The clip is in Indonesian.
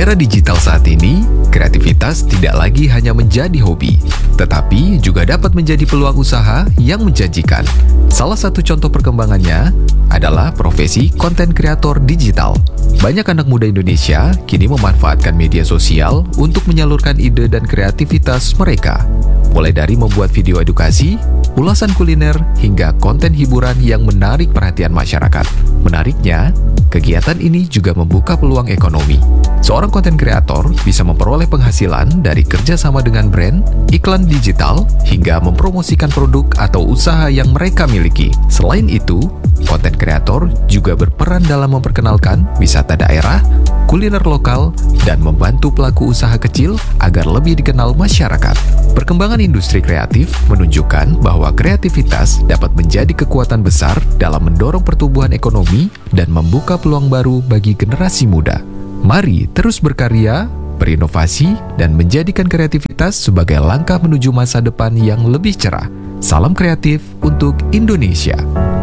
era digital saat ini, kreativitas tidak lagi hanya menjadi hobi, tetapi juga dapat menjadi peluang usaha yang menjanjikan. Salah satu contoh perkembangannya adalah profesi konten kreator digital. Banyak anak muda Indonesia kini memanfaatkan media sosial untuk menyalurkan ide dan kreativitas mereka. Mulai dari membuat video edukasi, ulasan kuliner, hingga konten hiburan yang menarik perhatian masyarakat. Menariknya, kegiatan ini juga membuka peluang ekonomi. Seorang konten kreator bisa memperoleh penghasilan dari kerjasama dengan brand, iklan digital, hingga mempromosikan produk atau usaha yang mereka miliki. Selain itu, konten kreator juga berperan dalam memperkenalkan wisata daerah, kuliner lokal, dan membantu pelaku usaha kecil agar lebih dikenal masyarakat. Perkembangan industri kreatif menunjukkan bahwa kreativitas dapat menjadi kekuatan besar dalam mendorong pertumbuhan ekonomi dan membuka peluang baru bagi generasi muda. Mari terus berkarya, berinovasi, dan menjadikan kreativitas sebagai langkah menuju masa depan yang lebih cerah. Salam kreatif untuk Indonesia.